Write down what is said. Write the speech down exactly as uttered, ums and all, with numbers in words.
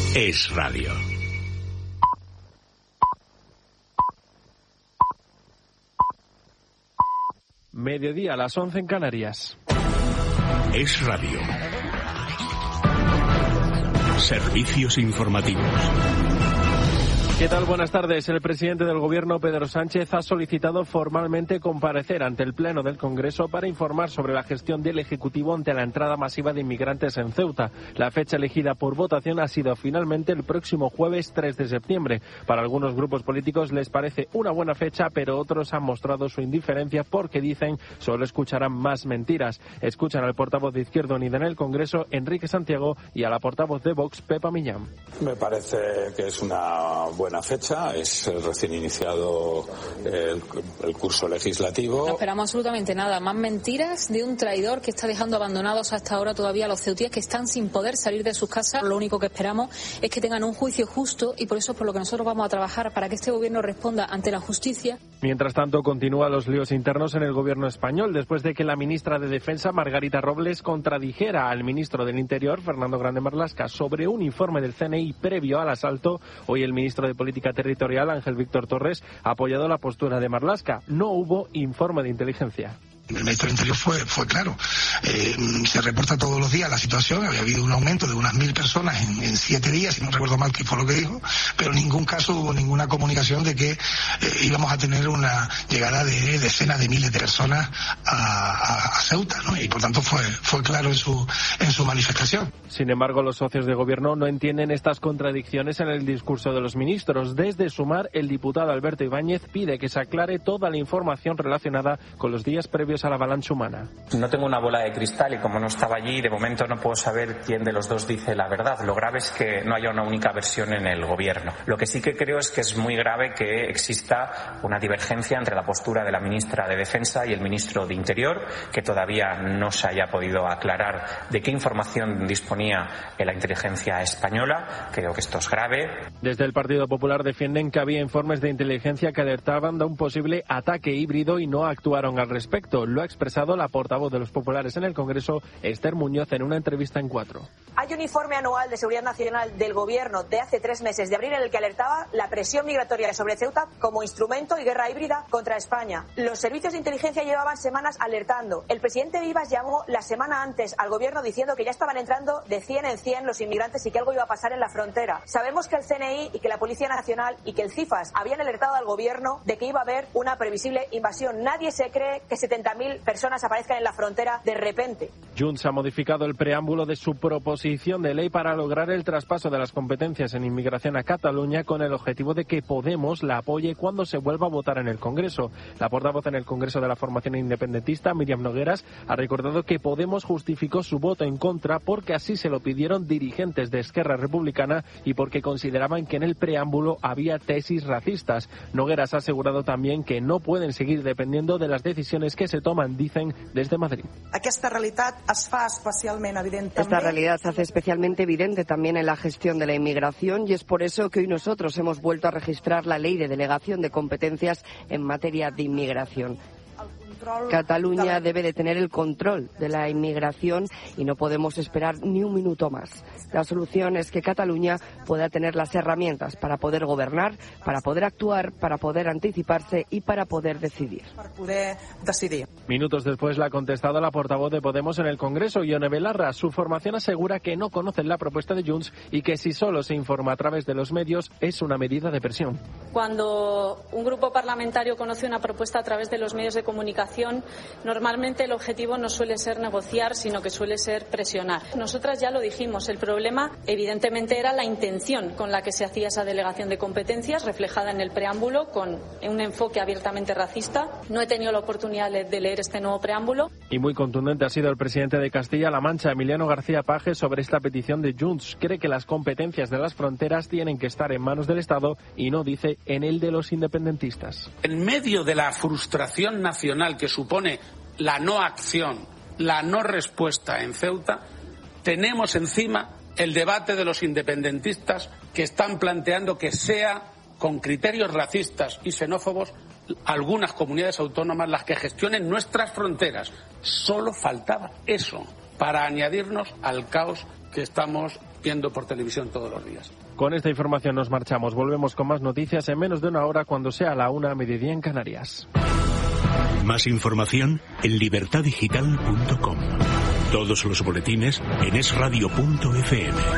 Es Radio. Mediodía a las once en Canarias. Es Radio. Servicios informativos. ¿Qué tal? Buenas tardes. El presidente del Gobierno, Pedro Sánchez, ha solicitado formalmente comparecer ante el Pleno del Congreso para informar sobre la gestión del Ejecutivo ante la entrada masiva de inmigrantes en Ceuta. La fecha elegida por votación ha sido finalmente el próximo jueves tres de septiembre. Para algunos grupos políticos les parece una buena fecha, pero otros han mostrado su indiferencia porque dicen solo escucharán más mentiras. Escuchan al portavoz de Izquierda Unida en el Congreso, Enrique Santiago, y a la portavoz de Vox, Pepa Millán. Me parece que es una buena Buena fecha, es recién iniciado el, el curso legislativo. No esperamos absolutamente nada, más mentiras de un traidor que está dejando abandonados hasta ahora todavía a los ceutíes que están sin poder salir de sus casas. Lo único que esperamos es que tengan un juicio justo y por eso es por lo que nosotros vamos a trabajar para que este gobierno responda ante la justicia. Mientras tanto, continúan los líos internos en el gobierno español después de que la ministra de Defensa, Margarita Robles, contradijera al ministro del Interior, Fernando Grande Marlaska, sobre un informe del C N I previo al asalto. Hoy el ministro de Política Territorial, Ángel Víctor Torres, ha apoyado la postura de Marlaska. No hubo informe de inteligencia. El ministro del Interior fue, fue claro. Eh, se reporta todos los días la situación. Había habido un aumento de unas mil personas en, en siete días, si no recuerdo mal qué fue lo que dijo, pero en ningún caso hubo ninguna comunicación de que eh, íbamos a tener una llegada de decenas de miles de personas a, a, a Ceuta, ¿no? Y por tanto fue, fue claro en su, en su manifestación. Sin embargo, los socios de gobierno no entienden estas contradicciones en el discurso de los ministros. Desde Sumar, el diputado Alberto Ibáñez pide que se aclare toda la información relacionada con los días previos a la avalancha humana. No tengo una bola de cristal y como no estaba allí, de momento no puedo saber quién de los dos dice la verdad. Lo grave es que no haya una única versión en el gobierno. Lo que sí que creo es que es muy grave que exista una divergencia entre la postura de la ministra de Defensa y el ministro de Interior, que todavía no se haya podido aclarar de qué información disponía la inteligencia española. Creo que esto es grave. Desde el Partido Popular defienden que había informes de inteligencia que alertaban de un posible ataque híbrido y no actuaron al respecto. Lo ha expresado la portavoz de los populares en el Congreso, Esther Muñoz, en una entrevista en Cuatro. Hay un informe anual de seguridad nacional del Gobierno de hace tres meses de abril en el que alertaba la presión migratoria sobre Ceuta como instrumento y guerra híbrida contra España. Los servicios de inteligencia llevaban semanas alertando. El presidente Vivas llamó la semana antes al Gobierno diciendo que ya estaban entrando de cien en cien los inmigrantes y que algo iba a pasar en la frontera. Sabemos que el C N I y que la Policía Nacional y que el CIFAS habían alertado al Gobierno de que iba a haber una previsible invasión. Nadie se cree que setenta mil personas aparezcan en la frontera de repente. Junts ha modificado el preámbulo de su proposición de ley para lograr el traspaso de las competencias en inmigración a Cataluña con el objetivo de que Podemos la apoye cuando se vuelva a votar en el Congreso. La portavoz en el Congreso de la formación independentista, Míriam Nogueras, ha recordado que Podemos justificó su voto en contra porque así se lo pidieron dirigentes de Esquerra Republicana y porque consideraban que en el preámbulo había tesis racistas. Nogueras ha asegurado también que no pueden seguir dependiendo de las decisiones que se toman, dicen, desde Madrid. Esta realidad Esta realidad se hace especialmente evidente también en la gestión de la inmigración y es por eso que hoy nosotros hemos vuelto a registrar la ley de delegación de competencias en materia de inmigración. Cataluña debe de tener el control de la inmigración y no podemos esperar ni un minuto más. La solución es que Cataluña pueda tener las herramientas para poder gobernar, para poder actuar, para poder anticiparse y para poder decidir. Minutos después la ha contestado la portavoz de Podemos en el Congreso, Ione Belarra. Su formación asegura que no conocen la propuesta de Junts y que si solo se informa a través de los medios es una medida de presión. Cuando un grupo parlamentario conoce una propuesta a través de los medios de comunicación, normalmente el objetivo no suele ser negociar, sino que suele ser presionar. Nosotras ya lo dijimos, el problema evidentemente era la intención con la que se hacía esa delegación de competencias, reflejada en el preámbulo, con un enfoque abiertamente racista. No he tenido la oportunidad de leer este nuevo preámbulo. Y muy contundente ha sido el presidente de Castilla-La Mancha, Emiliano García Paje, sobre esta petición de Junts. Cree que las competencias de las fronteras tienen que estar en manos del Estado y no, dice, en el de los independentistas. En medio de la frustración nacional que supone la no acción, la no respuesta en Ceuta, tenemos encima el debate de los independentistas que están planteando que sea con criterios racistas y xenófobos algunas comunidades autónomas las que gestionen nuestras fronteras. Solo faltaba eso para añadirnos al caos que estamos viendo por televisión todos los días. Con esta información nos marchamos. Volvemos con más noticias en menos de una hora cuando sea la una, mediodía en Canarias. Más información en libertad digital punto com. Todos los boletines en es radio punto efe eme.